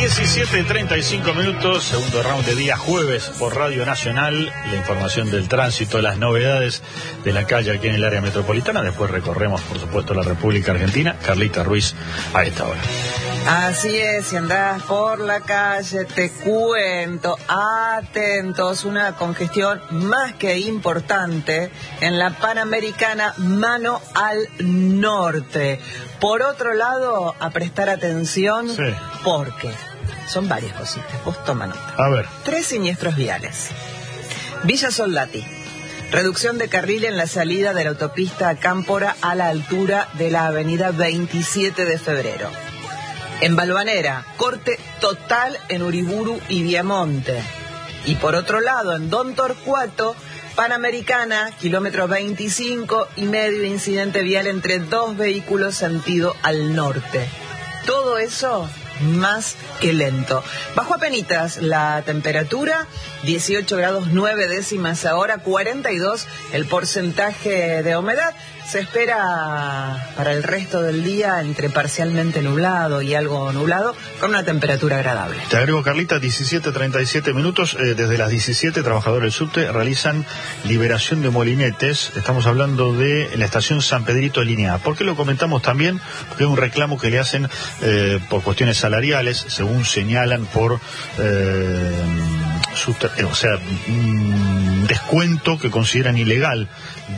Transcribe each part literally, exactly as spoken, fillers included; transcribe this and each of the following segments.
diecisiete treinta y cinco minutos, segundo round de día jueves por Radio Nacional. La información del tránsito, las novedades de la calle aquí en el área metropolitana. Después recorremos, por supuesto, la República Argentina. Carlita Ruiz a esta hora. Así es, si andás por la calle, te cuento, atentos, una congestión más que importante en la Panamericana, mano al norte. Por otro lado, a prestar atención, sí, porque son varias cositas, vos toma nota. A ver. Tres siniestros viales. Villa Soldati, reducción de carril en la salida de la autopista Cámpora a la altura de la avenida veintisiete de febrero. En Balvanera, corte total en Uriburu y Viamonte. Y por otro lado, en Don Torcuato, Panamericana, kilómetro veinticinco y medio, incidente vial entre dos vehículos sentido al norte. Todo eso más que lento. Bajó apenitas la temperatura, dieciocho grados nueve décimas ahora, cuarenta y dos el porcentaje de humedad. Se espera para el resto del día entre parcialmente nublado y algo nublado, con una temperatura agradable. Te agrego, Carlita, diecisiete treinta y siete minutos. Eh, desde las diecisiete, trabajadores del subte realizan liberación de molinetes. Estamos hablando de la estación San Pedrito de Línea A. ¿Por qué lo comentamos también? Porque es un reclamo que le hacen eh, por cuestiones salariales, según señalan, por eh, subte- o sea, un descuento que consideran ilegal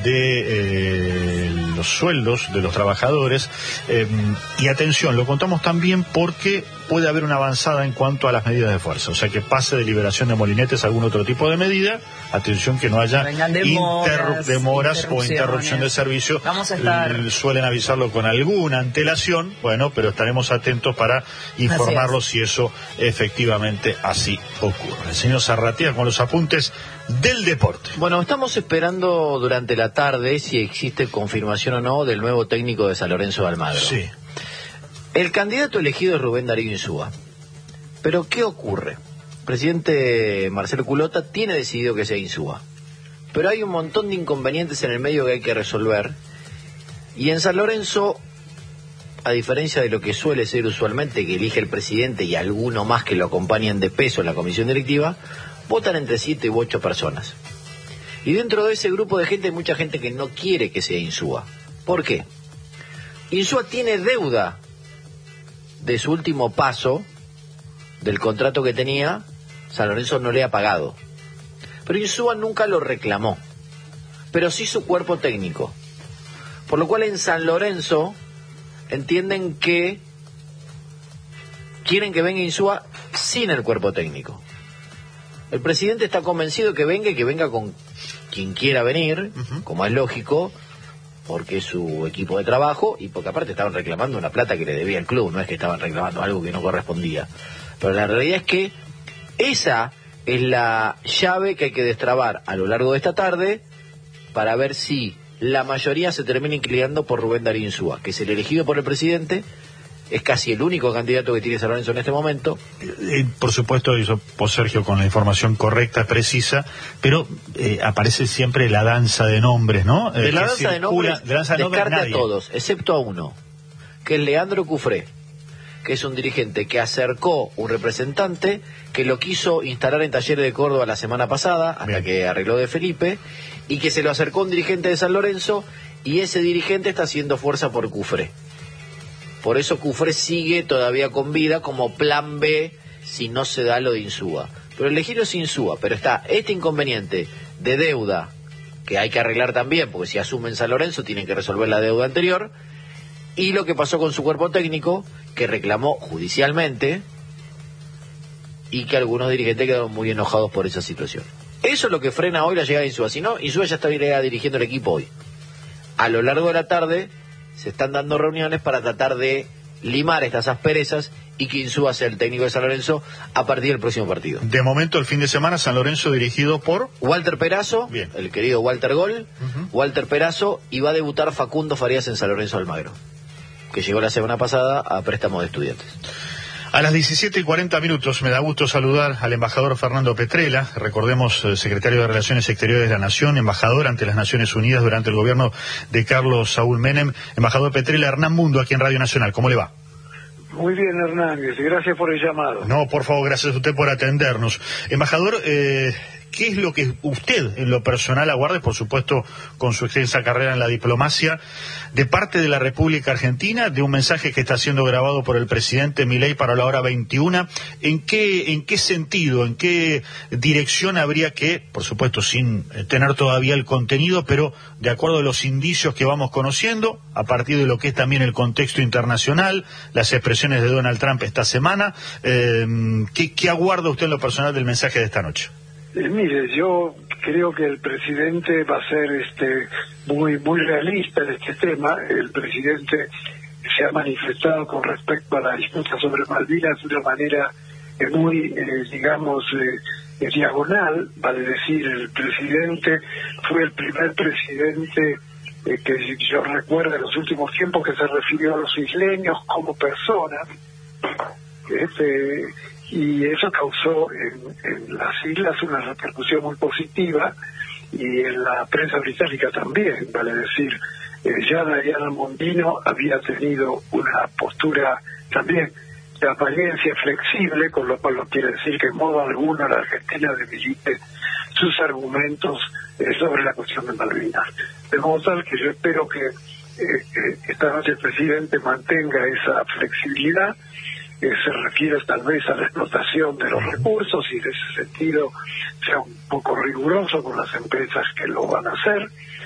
de eh, los sueldos de los trabajadores. Eh, y atención, lo contamos también porque puede haber una avanzada en cuanto a las medidas de fuerza, o sea, que pase de liberación de molinetes a algún otro tipo de medida. Atención que no haya demoras, inter demoras o interrupción del servicio. Vamos a estar... Suelen avisarlo con alguna antelación, bueno, pero estaremos atentos para informarlos si eso efectivamente así ocurre. El señor Zarratea con los apuntes del deporte. Bueno, estamos esperando durante la tarde si existe confirmación o no del nuevo técnico de San Lorenzo de Almagro. Sí. El candidato elegido es Rubén Darío Insúa. Pero ¿qué ocurre? El presidente Marcelo Culota tiene decidido que sea Insúa. Pero hay un montón de inconvenientes en el medio que hay que resolver. Y en San Lorenzo, a diferencia de lo que suele ser usualmente, que elige el presidente y alguno más que lo acompañan de peso en la comisión directiva, votan entre siete u ocho personas. Y dentro de ese grupo de gente hay mucha gente que no quiere que sea Insúa. ¿Por qué? Insúa tiene deuda de su último paso, del contrato que tenía. San Lorenzo no le ha pagado. Pero Insúa nunca lo reclamó. Pero sí su cuerpo técnico. Por lo cual en San Lorenzo entienden que quieren que venga Insúa sin el cuerpo técnico. El presidente está convencido que venga y que venga con quien quiera venir, uh-huh. como es lógico, porque es su equipo de trabajo y porque aparte estaban reclamando una plata que le debía el club, no es que estaban reclamando algo que no correspondía. Pero la realidad es que esa es la llave que hay que destrabar a lo largo de esta tarde para ver si la mayoría se termina inclinando por Rubén Darío Insúa, que es el elegido por el presidente. Es casi el único candidato que tiene San Lorenzo en este momento. Eh, por supuesto, hizo por Sergio con la información correcta, precisa, pero eh, aparece siempre la danza de nombres, ¿no? Eh, de la danza circula, de nombres, de danza de nombres descarte nadie. a todos, excepto a uno, que es Leandro Cufré, que es un dirigente que acercó un representante que lo quiso instalar en Talleres de Córdoba la semana pasada, hasta Bien. que arregló de Felipe, y que se lo acercó un dirigente de San Lorenzo, y ese dirigente está haciendo fuerza por Cufré. Por eso Cufré sigue todavía con vida como plan B si no se da lo de Insúa. Pero el elegido es Insúa, pero está este inconveniente de deuda que hay que arreglar también, porque si asumen San Lorenzo tienen que resolver la deuda anterior, y lo que pasó con su cuerpo técnico, que reclamó judicialmente, y que algunos dirigentes quedaron muy enojados por esa situación. Eso es lo que frena hoy la llegada de Insúa. Si no, Insúa ya estaría dirigiendo el equipo hoy. A lo largo de la tarde se están dando reuniones para tratar de limar estas asperezas y que Insúa sea el técnico de San Lorenzo a partir del próximo partido. De momento, el fin de semana, San Lorenzo dirigido por... Walter Perazo, Bien. el querido Walter Gol, uh-huh. Walter Perazo, y va a debutar Facundo Farías en San Lorenzo Almagro, que llegó la semana pasada a préstamo de estudiantes. A las diecisiete y cuarenta minutos me da gusto saludar al embajador Fernando Petrella, recordemos, eh, secretario de Relaciones Exteriores de la Nación, embajador ante las Naciones Unidas durante el gobierno de Carlos Saúl Menem. Embajador Petrella, Hernán Mundo, aquí en Radio Nacional, ¿cómo le va? Muy bien, Hernández, gracias por el llamado. No, por favor, gracias a usted por atendernos. Embajador, eh, ¿qué es lo que usted en lo personal aguarda, por supuesto con su extensa carrera en la diplomacia, de parte de la República Argentina, de un mensaje que está siendo grabado por el presidente Milei para la hora veintiuna? ¿En qué, en qué sentido, en qué dirección habría que, por supuesto sin tener todavía el contenido, pero de acuerdo a los indicios que vamos conociendo, a partir de lo que es también el contexto internacional, las expresiones de Donald Trump esta semana, eh, ¿qué, qué aguarda usted en lo personal del mensaje de esta noche? Eh, mire, yo creo que el presidente va a ser este muy muy realista en este tema. El presidente se ha manifestado con respecto a la disputa sobre Malvinas de una manera eh, muy, eh, digamos, eh, diagonal. Vale decir, el presidente fue el primer presidente eh, que yo recuerdo en los últimos tiempos que se refirió a los isleños como personas. Este... y eso causó en, en las islas una repercusión muy positiva, y en la prensa británica también, vale decir, eh, ya Diana Mondino había tenido una postura también de apariencia flexible, con lo cual no quiere decir que en modo alguno la Argentina debilite sus argumentos eh, sobre la cuestión de Malvinas. De modo tal que yo espero que eh, eh, esta noche el presidente mantenga esa flexibilidad, que se refiere tal vez a la explotación de los recursos, y en ese sentido sea un poco riguroso con las empresas que lo van a hacer.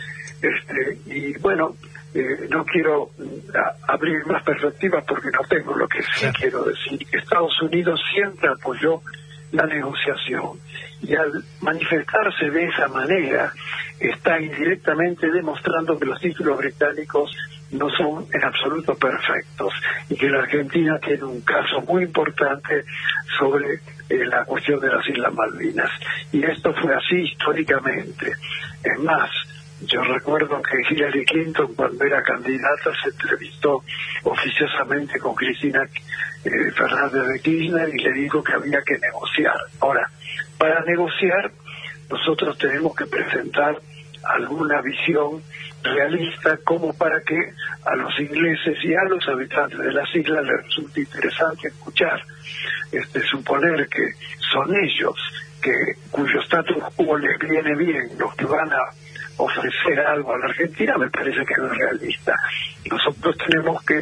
Este, y bueno, eh, no quiero a, abrir más perspectivas porque no tengo. Lo que sí claro. quiero decir, Estados Unidos siempre apoyó la negociación, y al manifestarse de esa manera está indirectamente demostrando que los títulos británicos no son en absoluto perfectos, y que la Argentina tiene un caso muy importante sobre eh, la cuestión de las Islas Malvinas, y esto fue así históricamente. Es más, yo recuerdo que Hillary Clinton, cuando era candidata, se entrevistó oficiosamente con Cristina eh, Fernández de Kirchner y le dijo que había que negociar. Ahora, para negociar nosotros tenemos que presentar alguna visión realista, como para que a los ingleses y a los habitantes de las islas les resulte interesante escuchar. Este, suponer que son ellos que cuyo status quo les viene bien los que van a ofrecer algo a la Argentina, me parece que no es realista. Nosotros tenemos que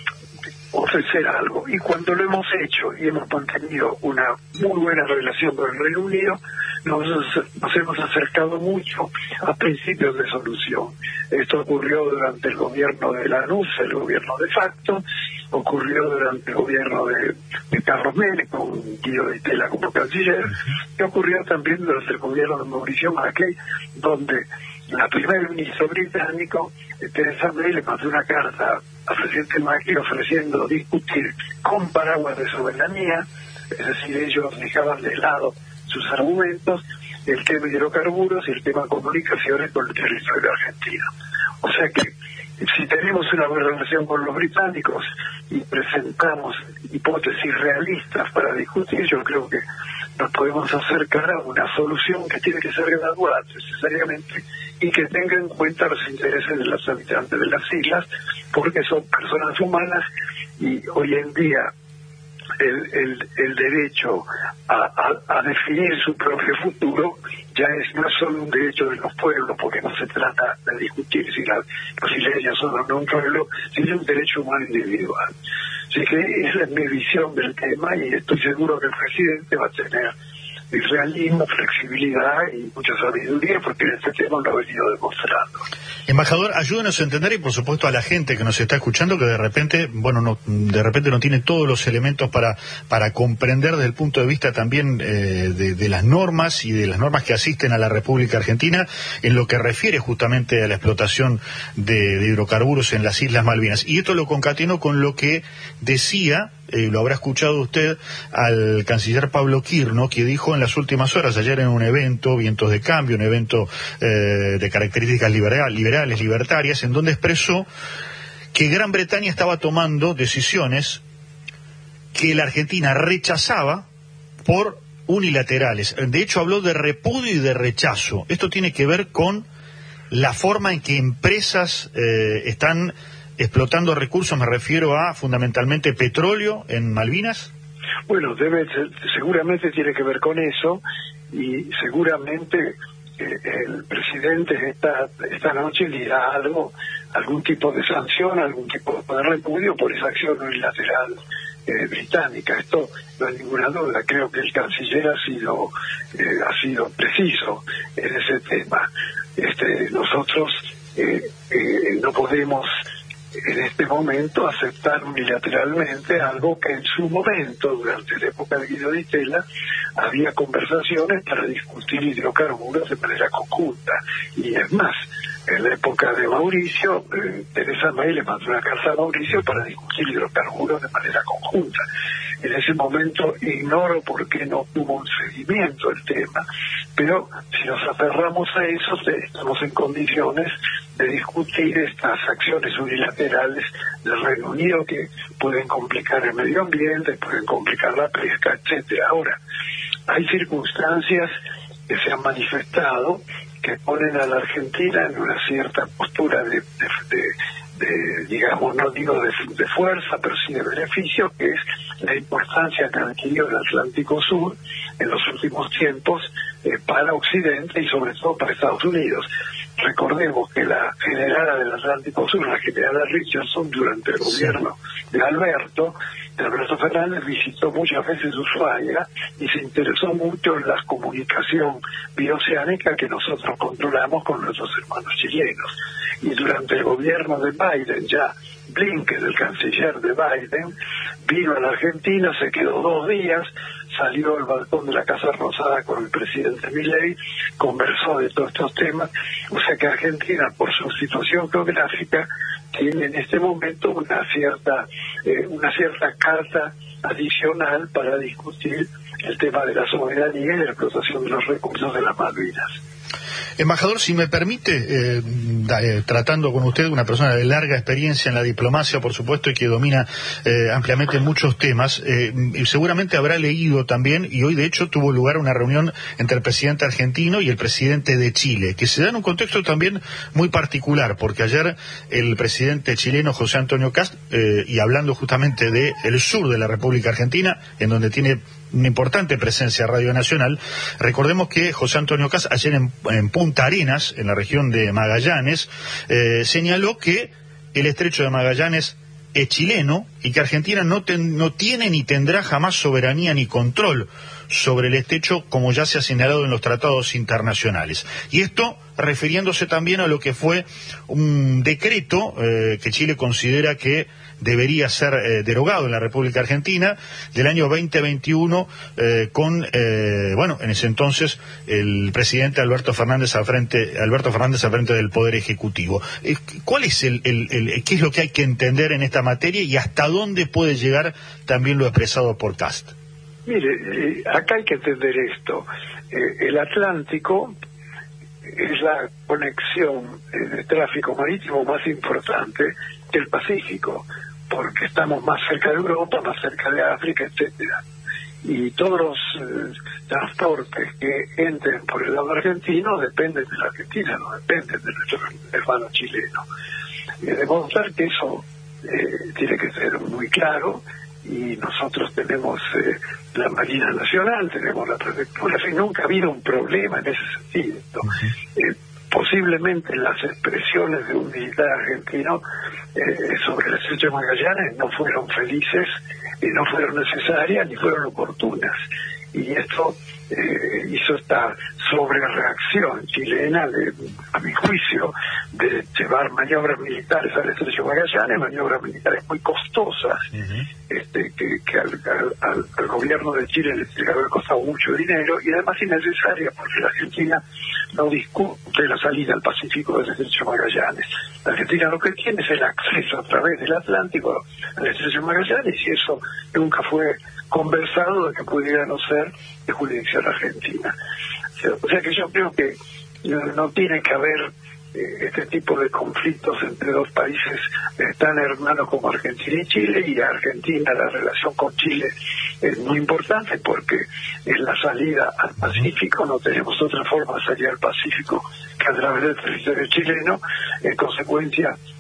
ofrecer algo, y cuando lo hemos hecho y hemos mantenido una muy buena relación con el Reino Unido, nos, nos hemos acercado mucho a principios de solución. Esto ocurrió durante el gobierno de Lanús, el gobierno de facto, ocurrió durante el gobierno de, de Carlos Menem, con Guido Di Tella como canciller, y ocurrió también durante el gobierno de Mauricio Macri, donde la primer ministro británico, Theresa May, le mandó una carta al presidente Macri ofreciendo discutir con paraguas de soberanía, es decir, ellos dejaban de lado sus argumentos, el tema hidrocarburos y el tema comunicaciones con el territorio argentino. O sea que si tenemos una buena relación con los británicos y presentamos hipótesis realistas para discutir, yo creo que nos podemos acercar a una solución que tiene que ser gradual necesariamente, y que tenga en cuenta los intereses de los habitantes de las islas, porque son personas humanas, y hoy en día el, el, el derecho a, a, a definir su propio futuro ya es no solo un derecho de los pueblos, porque no se trata de discutir si la, los isleños son o no un pueblo, sino un derecho humano individual. Así que esa es mi visión del tema, y estoy seguro que el presidente va a tener realismo, flexibilidad y mucha sabiduría, porque en este tema lo ha venido demostrando. Embajador, ayúdenos a entender, y por supuesto a la gente que nos está escuchando, que de repente, bueno, no, de repente no tiene todos los elementos para para comprender desde el punto de vista también eh, de, de las normas y de las normas que asisten a la República Argentina en lo que refiere justamente a la explotación de, de hidrocarburos en las Islas Malvinas. Y esto lo concateno con lo que decía, eh, lo habrá escuchado usted, al canciller Pablo Quirno, que dijo en las últimas horas, ayer en un evento, Vientos de Cambio, un evento eh, de características liberal, liberales, libertarias, en donde expresó que Gran Bretaña estaba tomando decisiones que la Argentina rechazaba por unilaterales. De hecho, habló de repudio y de rechazo. Esto tiene que ver con la forma en que empresas eh, están explotando recursos, me refiero a fundamentalmente petróleo en Malvinas. Bueno, debe seguramente tiene que ver con eso, y seguramente eh, el presidente esta esta noche dirá algo, algún tipo de sanción, algún tipo de repudio por esa acción unilateral eh, británica. Esto no hay ninguna duda. Creo que el canciller ha sido eh, ha sido preciso en ese tema. Este, nosotros eh, eh, no podemos en este momento aceptar unilateralmente algo que en su momento, durante la época de Guido Di Tella, había conversaciones para discutir hidrocarburos de manera conjunta. Y es más, en la época de Mauricio, eh, Teresa May le mandó una carta a Mauricio para discutir hidrocarburos de manera conjunta. En ese momento ignoro por qué no tuvo un seguimiento el tema, pero si nos aferramos a eso, estamos en condiciones de discutir estas acciones unilaterales del Reino Unido que pueden complicar el medio ambiente, pueden complicar la pesca, etcétera. Ahora, hay circunstancias que se han manifestado que ponen a la Argentina en una cierta postura de, de, de, de digamos, no digo de, de fuerza, pero sí de beneficio, que es la importancia que adquirió el Atlántico Sur en los últimos tiempos eh, para Occidente y sobre todo para Estados Unidos. Recordemos que la generala del Atlántico Sur, la generala Richardson, durante el gobierno de Alberto, de Alberto Fernández, visitó muchas veces Ushuaia y se interesó mucho en la comunicación bioceánica que nosotros controlamos con nuestros hermanos chilenos. Y durante el gobierno de Biden, ya Blinken, el canciller de Biden, vino a la Argentina, se quedó dos días, salió al balcón de la Casa Rosada con el presidente Milei, conversó de todos estos temas. O sea que Argentina, por su situación geográfica, tiene en este momento una cierta eh, una cierta carta adicional para discutir el tema de la soberanía y de la explotación de los recursos de las Malvinas. Embajador, si me permite, eh, eh, tratando con usted, una persona de larga experiencia en la diplomacia, por supuesto, y que domina eh, ampliamente muchos temas, eh, y seguramente habrá leído también, y hoy de hecho tuvo lugar una reunión entre el presidente argentino y el presidente de Chile, que se da en un contexto también muy particular, porque ayer el presidente chileno José Antonio Kast, eh, y hablando justamente de el sur de la República Argentina, en donde tiene una importante presencia Radio Nacional, recordemos que José Antonio Kast ayer en, en Punta Arenas, en la región de Magallanes, eh, señaló que el estrecho de Magallanes es chileno y que Argentina no, ten, no tiene ni tendrá jamás soberanía ni control sobre el estrecho, como ya se ha señalado en los tratados internacionales. Y esto refiriéndose también a lo que fue un decreto eh, que Chile considera que debería ser eh, derogado en la República Argentina del año veinte veintiuno eh, con, eh, bueno, en ese entonces el presidente Alberto Fernández al frente, Alberto Fernández al frente del Poder Ejecutivo. Eh, ¿Cuál es el, el, el, qué es lo que hay que entender en esta materia y hasta dónde puede llegar también lo expresado por Kast? Mire, eh, acá hay que entender esto. Eh, el Atlántico es la conexión eh, de tráfico marítimo más importante que el Pacífico, porque estamos más cerca de Europa, más cerca de África, etcétera. Y todos los eh, transportes que entren por el lado argentino dependen de la Argentina, no dependen de nuestro hermano chileno. Y demostrar que eso eh, tiene que ser muy claro. Y nosotros tenemos eh, la Marina Nacional, tenemos la Prefectura, y nunca ha habido un problema en ese sentido. Uh-huh. eh, posiblemente las expresiones de un militar argentino eh, sobre el estrecho de Magallanes no fueron felices, y no fueron necesarias, ni fueron oportunas. Y esto eh, hizo esta sobrereacción chilena, de, a mi juicio, de llevar maniobras militares al estrecho de Magallanes, maniobras militares muy costosas, uh-huh. este, que, que al, al, al gobierno de Chile le tiene que haber costado mucho dinero, y además innecesaria, porque la Argentina no discute la salida al Pacífico del estrecho de Magallanes. La Argentina lo que tiene es el acceso a través del Atlántico al estrecho de Magallanes, y eso nunca fue conversado de que pudiera no ser de jurisdicción argentina. O sea que yo creo que no tiene que haber eh, este tipo de conflictos entre dos países eh, tan hermanos como Argentina y Chile, y Argentina, la relación con Chile es muy importante porque es la salida al Pacífico, no tenemos otra forma de salir al Pacífico que a través del territorio chileno. En consecuencia,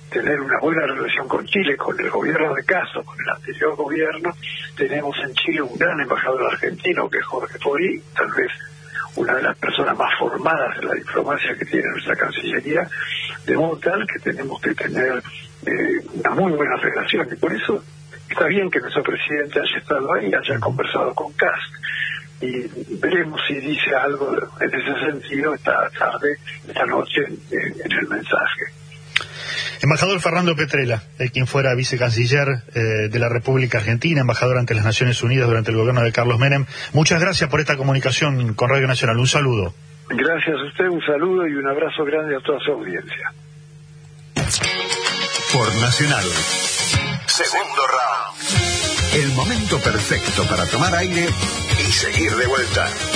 tener una buena relación con Chile, con el gobierno de Castro, con el anterior gobierno. Tenemos en Chile un gran embajador argentino, que es Jorge Fori, tal vez una de las personas más formadas en la diplomacia que tiene nuestra Cancillería, de modo tal que tenemos que tener eh, una muy buena relación, y por eso está bien que nuestro presidente haya estado ahí, haya conversado con Cast, y veremos si dice algo en ese sentido esta tarde, esta noche, en, en el mensaje. Embajador Fernando Petrella, el quien fuera vicecanciller eh, de la República Argentina, embajador ante las Naciones Unidas durante el gobierno de Carlos Menem, muchas gracias por esta comunicación con Radio Nacional. Un saludo. Gracias a usted, un saludo y un abrazo grande a toda su audiencia. Por Nacional. Segundo round. El momento perfecto para tomar aire y seguir de vuelta.